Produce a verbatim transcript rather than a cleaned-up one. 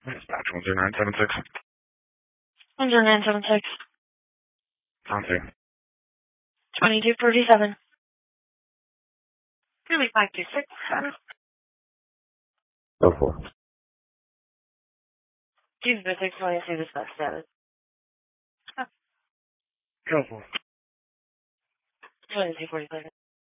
Dispatch one zero nine seven six. one zero nine seven six. Conte. twenty-two forty-seven. Really five two six. Go for. Jesus, I think I see this best status. Go for. twenty-two forty-seven.